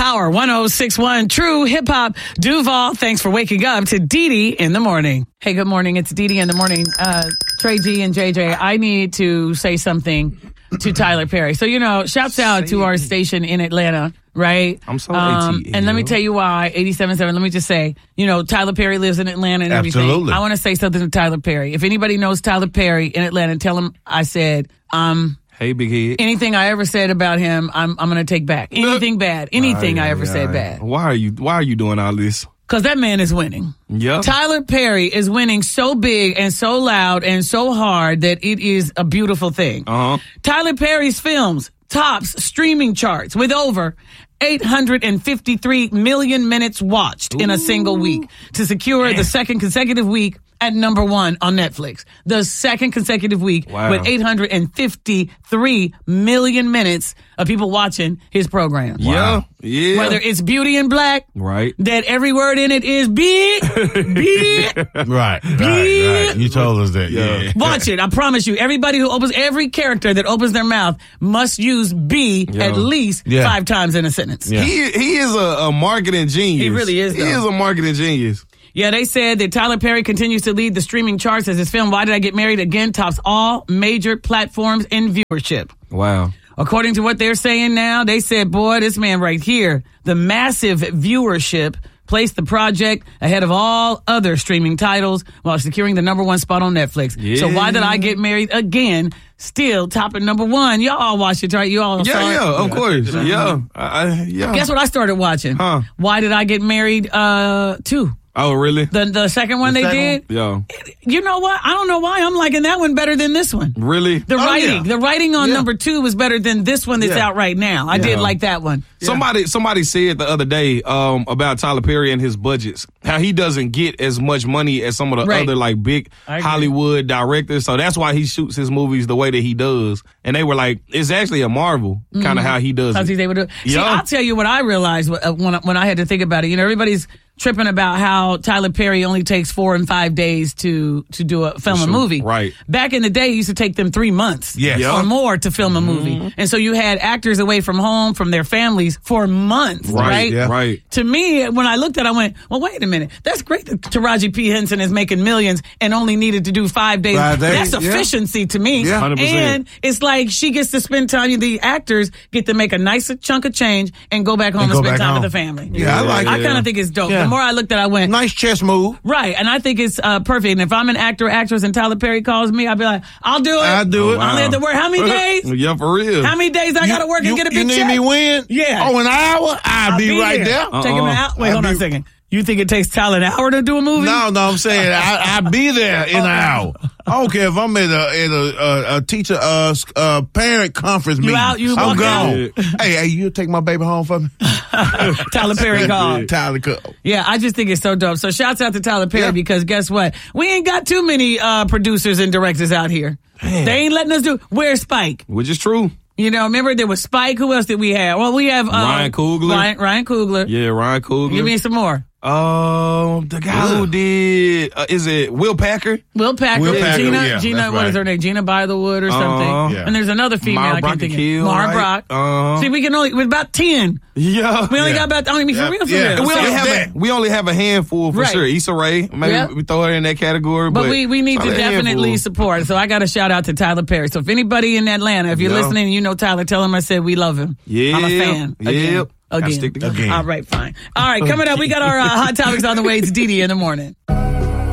Power 106.1 True Hip Hop. Duval, thanks for waking up to Dee Dee in the morning. Hey, good morning. It's Dee Dee in the morning. Trey G and JJ, I need to say something to Tyler Perry. So, shouts out to our station in Atlanta, right? I'm so ATL. And let me tell you why, 87.7, let me just say, Tyler Perry lives in Atlanta and everything. Absolutely. I want to say something to Tyler Perry. If anybody knows Tyler Perry in Atlanta, tell him I said, hey, big head. anything I ever said about him, I'm going to take back. Anything bad. Anything I ever said bad. Why are you doing all this? Because that man is winning. Yeah. Tyler Perry is winning so big and so loud and so hard that it is a beautiful thing. Tyler Perry's films tops streaming charts with over 853 million minutes watched in a single week to secure the second consecutive week at number one on Netflix. The second consecutive week with 853 million minutes of people watching his program. Yeah. Yeah. Whether it's Beauty in Black, right, that every word in it is big, big, right. You told us that. Yeah. Watch it. I promise you. Everybody who opens, every character that opens their mouth must use B at least 5 times in a sentence. Yeah. He is a marketing genius. He really is, though. He is a marketing genius. Yeah, they said that Tyler Perry continues to lead the streaming charts as his film Why Did I Get Married Again tops all major platforms in viewership. Wow. According to what they're saying now, they said, boy, this man right here, the massive viewership placed the project ahead of all other streaming titles while securing the number one spot on Netflix. Yeah. So Why Did I Get Married Again still topping number one. Y'all all watched it, right? You all saw it? Yeah, of course. Yeah. Guess what I started watching? Why Did I Get Married 2? Oh, really? The second one did? Yeah. You know what? I don't know why I'm liking that one better than this one. Really? The writing on number 2 was better than this one that's out right now. I did like that one. Yeah. Somebody said the other day about Tyler Perry and his budgets, how he doesn't get as much money as some of the other like big Hollywood directors. So that's why he shoots his movies the way that he does. And they were like, it's actually a marvel kind of how he does it. He's able to. See, I'll tell you what I realized when I had to think about it. Everybody's tripping about how Tyler Perry only takes 4 and 5 days to film a movie. Right. Back in the day, it used to take them 3 months or more to film a movie. And so you had actors away from home, from their families for months, right? Yeah. Right. To me, when I looked at it, I went, well, wait a minute. That's great that Taraji P. Henson is making millions and only needed to do 5 days. That's efficiency to me. Yeah. 100%. And it's like she gets to spend time, the actors get to make a nice chunk of change and go back home and spend time with the family. Yeah, I kind of think it's dope. The more I looked at it, I went, nice chess move. Right. And I think it's perfect. And if I'm an actor, actress, and Tyler Perry calls me, I'll be like, I'll do it. I'll do it. I only have to work how many days? Yeah, for real. How many days I got to work and get a big check? You need me when? Yeah. Oh, an hour? I'll be right there. Take him out. Wait, hold on a second. You think it takes Tyler an hour to do a movie? No, I'm saying I'll be there in an hour. I don't care if I'm at a teacher parent conference meeting. I'm gone. Hey, you take my baby home for me? Tyler Perry called. Tyler called. Yeah, I just think it's so dope. So shouts out to Tyler Perry because guess what? We ain't got too many producers and directors out here. Man. They ain't letting us do. Where's Spike? Which is true. Remember there was Spike. Who else did we have? Well, we have Ryan Coogler. Ryan Coogler. Yeah, Ryan Coogler. Give me some more. The guy who did, is it Will Packer? Will Packer. Gina, what is her name? Gina Bythewood or something. And there's another female I can't think of. Mara Brock. See, we can only, with about 10. Yeah. We only got about, for real. We only have a handful for sure. Issa Rae, maybe we throw her in that category. But we need to definitely support. So I got a shout out to Tyler Perry. So if anybody in Atlanta, if you're listening and you know Tyler, tell him I said we love him. Yeah. I'm a fan. Yep. Again. All right, fine. All right, coming up, we got our hot topics on the way. It's Dee Dee in the morning.